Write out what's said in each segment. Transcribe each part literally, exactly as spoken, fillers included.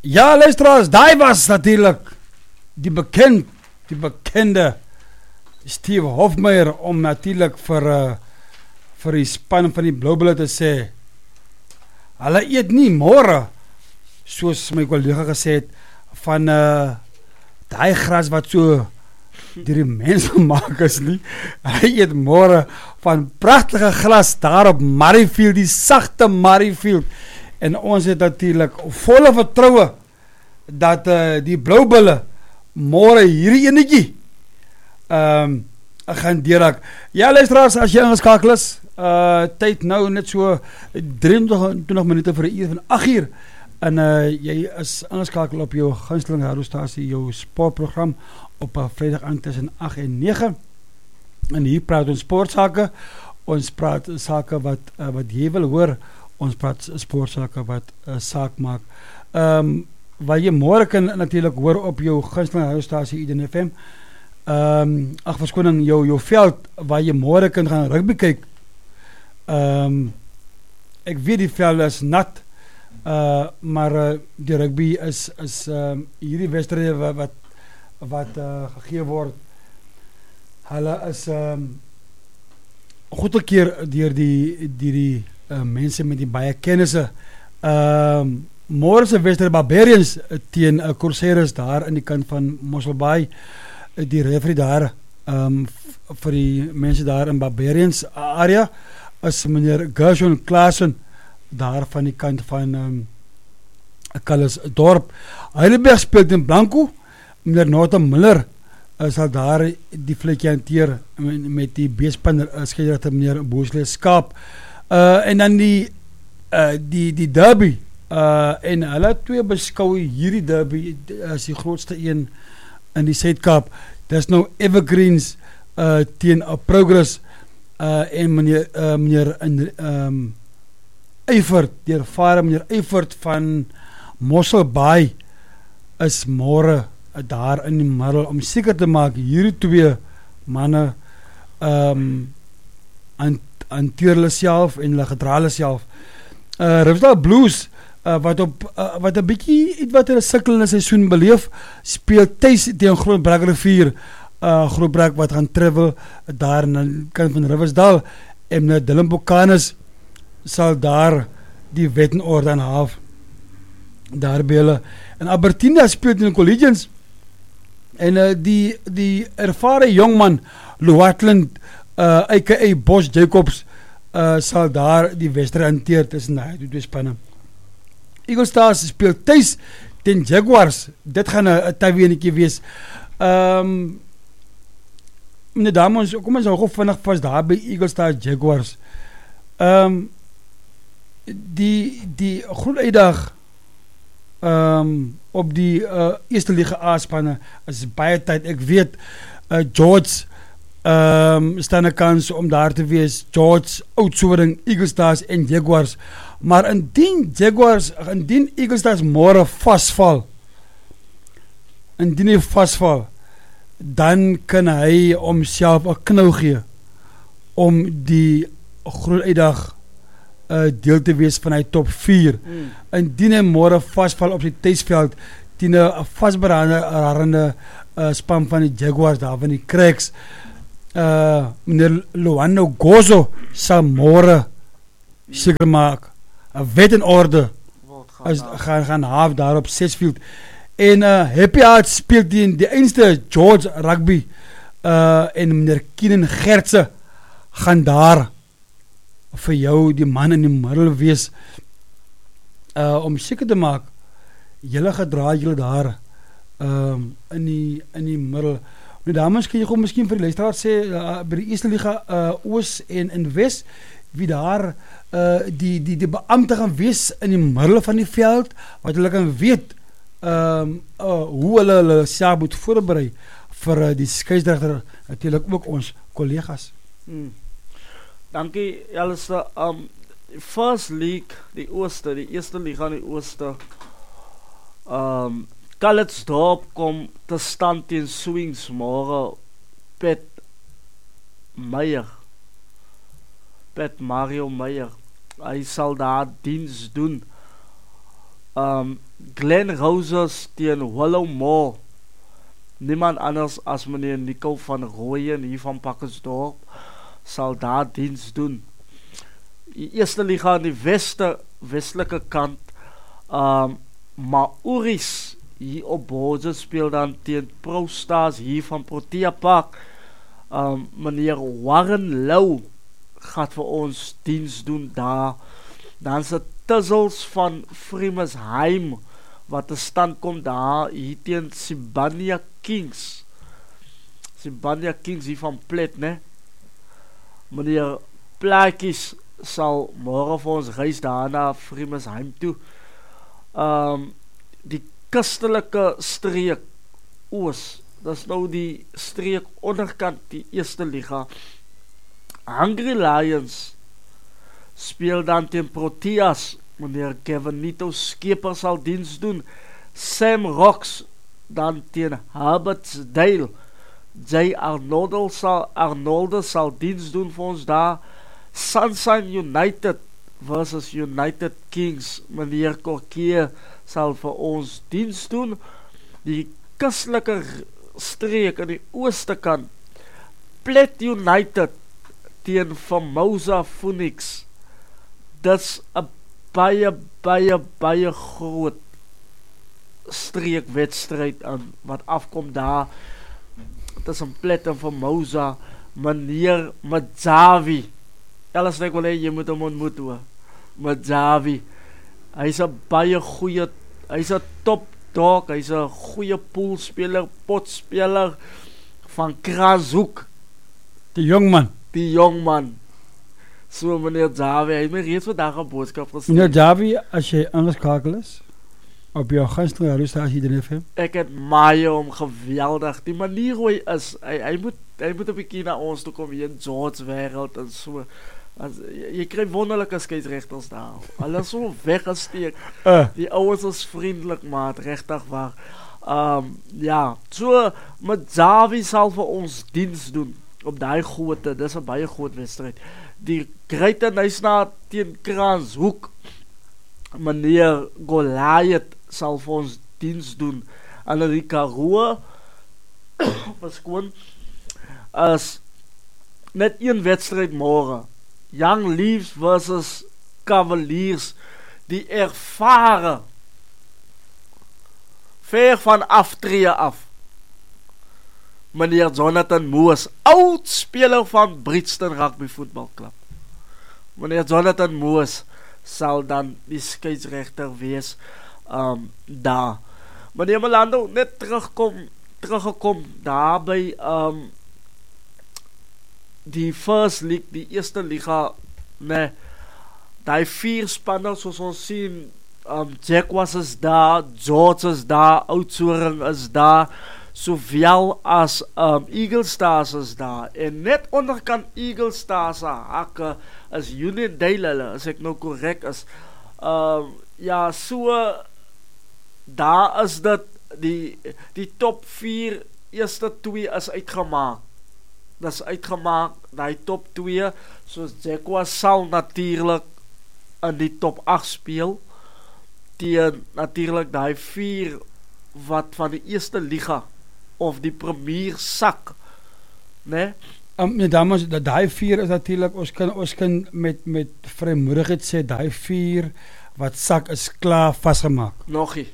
Ja, luisteraars, daai was natuurlijk die bekend, die bekende Steve Hofmeyr om natuurlijk vir uh, vir die span van die Blue Bulls te sê, hulle eet nie môre, soos my collega gesê het, van uh, daai gras wat so deur die mense gemaak is nie. Hulle eet môre van pragtige gras daar op Murrayfield, die sagte Murrayfield. En ons het natuurlijk volle vertroue dat uh, die Blue Bulls môre hierdie enetjie um, gaan deurraak. Ja, luisteraars, as jy ingeskakel is, uh, tyd nou net so drieëntwintig minute vir 'n uur van agt uur. En uh, jy is ingeskakel op jou gunsteling radiostasie, jou sportprogram op 'n Vrydag aand tussen agt en nege. En hier praat ons sportsake. Ons praat sake wat uh, wat jy wil hoor. Ons praat sportsake wat uh, saak maak. Ehm um, wat jy môre kan natuurlik hoor op jou gunsteling radiostasie Eden F M. Ehm um, ag verskoning jou jou veld waar jy môre kan gaan rugby kyk. Ehm um, ek weet die veld is nat. Uh, maar uh, die rugby is, is um, hierdie wedstryde wat wat, wat uh, gegee word, hulle is um, goed 'n keer deur die die, die uh, mense met die baie kennisse. Um, môre se wedstryd Barbarians teen uh, Crusaders daar in die kant van Mossel Bay. Uh, die referee daar um, vir die mense daar in Barbarians area is meneer Gershon Klaasen, daar van die kant van um, Kallisdorp. Heidelberg speelt in Blanco. Meneer Norton Miller uh, sal daar die vlekkie hanteer met, met die beespan uh, skeidsregter meneer Boesle Skaap. Uh, en dan die uh, die die derby uh, en hulle twee beskou hierdie derby as die grootste een in die Suid-Kaap. Dis nou Evergreens uh, teen uh, Progress uh, en meneer uh, meneer in um, Eifert, die ervare meneer Eifert van Mossel Bay is môre daar in die middel om seker te maak hierdie twee manne um, hanteer hulle self en hulle gedra hulle self. Uh, Riversdale Blues uh, wat op uh, wat 'n bietjie iets wat hulle sukkel in 'n seisoen beleef, speel tuis teen Grootbrak Rivier. Uh, Grootbrak wat gaan travel daar in die kant van Riversdale en uh, Dylan Buchanan sal daar die wet en orde aanhaal daar by hulle. En Albertina speel in Collegians en uh, die die ervare jongman Louatland uh, A K A Bosch Jacobs uh, sal daar die wedstryd hanteer tussen die twee spanne. Eagle Stars speel tuis teen Jaguars. Dit gaan 'n taweenetjie wees. Ehm um, meneer dames, kom ons hou gou vinnig vas daar by Eagle Stars Jaguars. Ehm um, die die groot uitdag um, op die uh, eerste liga A-spanne is baie tyd. Ek weet uh, George um, staan 'n kans om daar te wees. George, Oudtshoorn, Eagle Stars en Jaguars. Maar indien Jaguars, indien Eagle Stars môre vasval, indien hy vasval, dan kan hy homself 'n knou gee om die groot uitdag Uh, deel te wees van hy top vier. Mm. Indien hy môre vasval op die tuisveld teen 'n vasberande uh, span van die Jaguars daar van die Cracks, uh, meneer Luano Gozo sal môre seker maak 'n wet en orde as gaan gaan haaf daar op Sesfield. En uh, Happy Heart speel teen die einste George Rugby uh, en meneer Keenan Gertse gaan daar vir jou die man in die middel wees uh, om seker te maak julle gedra julle daar um, in die in die middel. Nou dames, kan jy gou miskien vir die luisteraar sê uh, by die Eerste Liga uh, Oos en in Wes wie daar uh, die die die beampte gaan wees in die middel van die veld wat hulle kan weet um, uh, hoe hulle hulle self moet voorberei vir uh, die skeieregter, natuurlik ook ons kollegas. Hmm. Dankie, Alistair. Um, First League, die Ooste, die Eerste Liga in die Ooste. Um, Kallisdorp kom te stand teen Swings môre. Pet Meyer. Pet Mario Meyer. Hy sal daar diens doen. um, Glen Roses teen Willow Mall. Niemand anders as meneer Nico van Rooyen hier van Pakkersdorp sal daar diens doen. Die eerste liga aan die weste, westelike kant, um, Maoris hier op Boze speel dan teen Pro Stars hier van Protea Park. Um, meneer Warren Lou gaat vir ons diens doen daar. Dan is het Tuzzles van Fremesheim wat te stand kom daar hier teen Sibania Kings. Sibania Kings hier van Plet, ne? Meneer Plaatjies sal morgen vir ons reis daar na Fremesheim toe. Um, die kustelike streek Oos, dat is nou die streek onderkant die eerste liga. Hungry Lions speel dan teen Proteas. Meneer Kevin Nito Skeper sal diens doen. Sam Rocks dan teen Herbertsdale. Jay Arnolde sal, Arnolde sal diens doen vir ons daar. Sunshine United versus United Kings. Meneer Korkeer sal vir ons diens doen. Die kustelike streek in die ooste kant. Plet United teen Formosa Phoenix. Dis 'n baie, baie, baie groot streekwedstryd aan wat afkom daar tussen Plet en Formosa. Meneer Madzavi, alles ek wil hê, jy moet hom ontmoet hoor. Madzavi, hy is 'n baie goeie, hy is 'n top dog, hy is 'n goeie poolspeler, potspeler van Kraashoek. Die jongman. Die jongman. So meneer Javi, hy het my reeds vandag 'n boodskap gestuur. Meneer Javi, as jy ingeskakel is op jou gunsteling radiostasie drie F M. Ek het maai om geweldig. Die manier hoe hy is, hy, hy moet hy moet 'n bietjie na ons toe kom hier in George wêreld en so. As, jy, jy kry wonderlike skeieregters daar. Hulle is so weggesteek. Uh. Die ouens is vriendelik, maat, regtig waar. Um, ja, so met Javi sal vir ons diens doen op daai grootte. Dis 'n baie groot wedstryd. Die Greater Nysna teen Kraashoek. Meneer Goliath sal vir ons diens doen. En die Karoo verskoon as net een wedstryd môre. Young Leaves versus Cavaliers. Die ervare ver van aftree af. Meneer Jonathan Moos, oud speler van Brixton Rugby Voetbalklub. Meneer Jonathan Moos sal dan die skeieregter wees um, daar. Meneer Melando, net terugkom, teruggekom daar by um, die First League, die eerste liga, nee, die vier spanne soos ons sien, um, Jaguars is daar, George is daar, Oudtshoorn is daar, sowel as um, Eagle Stars is daar, en net onderkant Eagle Stars hakke is Uniondale, as ek nou korrek is. Um, ja, so daar is dit, die, die top vier, eerste twee is uitgemaak. Dat is uitgemaak, die top twee, soos Jaguars sal natuurlijk in die top agt speel, teen natuurlijk die vier wat van die eerste liga of die premier sak, ne? Um, nee, dames, die vier is natuurlijk, ons kan, ons kan met, met vrymoedigheid sê, die vier wat sak is klaar vastgemaak. Nogie.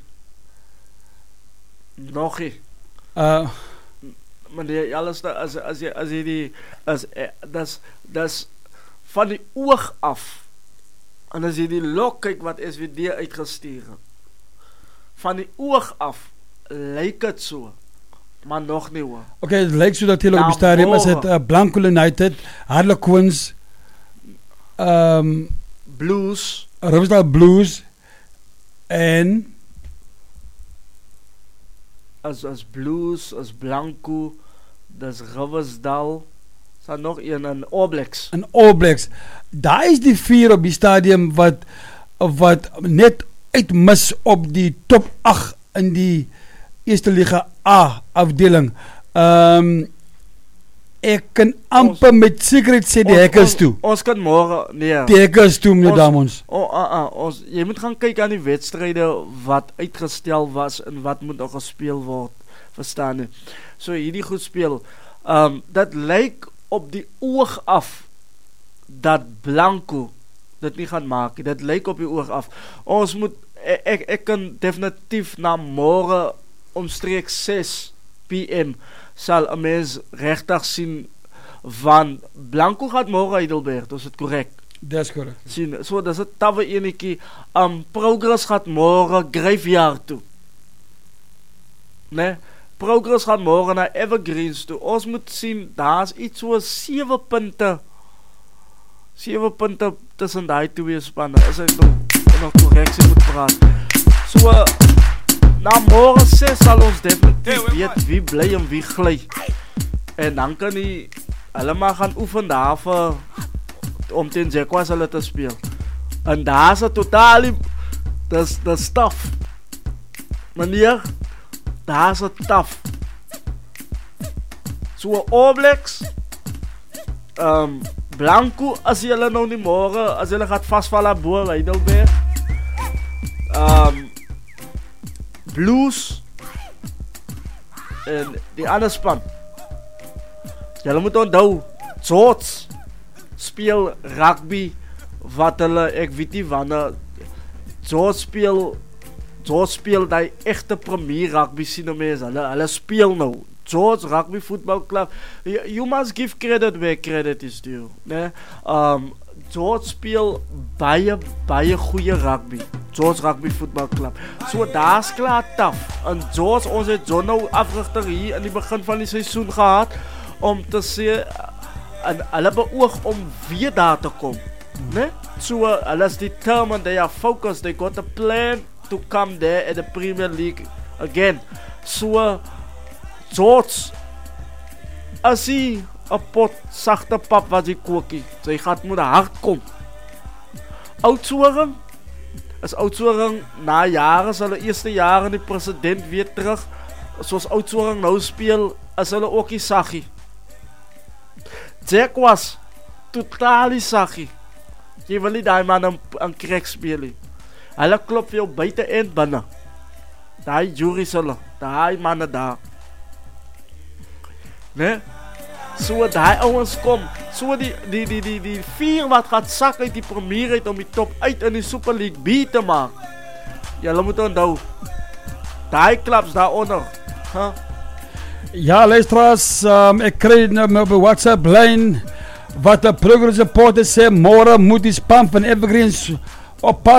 Nogie. Uh, Meneer, alles, as, as, jy, as jy die, as, das, das van die oog af, en as jy die lok kyk wat S W D uitgestuur het, van die oog af, lyk het so, maar nog nie hoor. Ok, het lyk so natuurlijk op die stadium, is het uh, Blanco United, Harlequins, um, Blues, Riversdale Blues, en as, as Blues, as Blanco, dis Riversdale, is daar nog een, en All Blacks. En All Blacks, daar is die vier op die stadium wat, wat net uitmis op die top agt in die Eerste Liga A afdeling. Um, Ek kan amper met sekerheid sê die hek is toe. Ons kan môre nee. Die hek is toe, meneer Damons. O, oh, uh, uh, ons jy moet gaan kyk aan die wedstryde wat uitgestel was en wat moet nog gespeel word. Verstaan jy? So hierdie goed speel. Um dat lyk op die oog af dat Blanco dit nie gaan maak nie. Dit lyk op die oog af. Ons moet ek ek, ek kan definitief na môre omstreeks six p m sal 'n mens regtig sien van Blanco gaat môre Heidelberg, is dit korrek? Dis korrek. Sien, so dis 'n tawwe enetjie. Um Progress gaat môre Gryfyard toe. Nee, Progress gaan môre na Evergreens toe. Ons moet sien, daar's iets so sewe punte. sewe punte tussen daai twee spanne. Is ek nog nog korreksie moet praat. So na môre ses sal ons definitief weet wie bly en wie gly. En dan kan die hulle maar gaan oefen daar vir om teen Jaguars hulle te speel. En daar's 'n totaal dis dis staf. Meneer, daar's 'n taf. So All Blacks, um, Blanco, as julle nou nie môre, as julle gaat vasval aan bo Heidelberg. Um, Blues en die ander span. Julle moet onthou, George speel rugby wat hulle, ek weet nie wanneer, George speel, George speel die echte premier rugby sien nou mense, hulle, hulle speel nou. George Rugby Football Club. You, you must give credit where credit is due. Nee? Um, George speel baie, baie goeie rugby. George Rugby Football Club. So daar's klaar taf. En George, ons het John nou afrigter hier in die begin van die seisoen gehad, om te sê, en hulle beoog om weer daar te kom. Nee? So hulle is determined, they are focused, they got a plan to come there at the Premier League again. So George, as hy 'n pot sagte pap wat hy kookie, sy gat moet hard kom. Oudtshoorn is Oudtshoorn na jare, sal hulle eerste jare in die president weer terug, soos Oudtshoorn nou speel, is hulle ook die saggie. Jaguars, totaal die saggie. Jy wil nie die man aan, aan krek speel nie. Hulle klop vir jou buite en binne. Die juries hulle, die manne daar. Nee? So daai ouens kom, so die die die die die vier wat gaat sak uit die Premier uit om die top uit in die Super League B te maak. Julle moet onthou, daai clubs daaronder, huh? Ja, luisteraars, um, ek kry nou op WhatsApp lyn wat 'n progress reporter sê môre moet die span van Evergreens op pad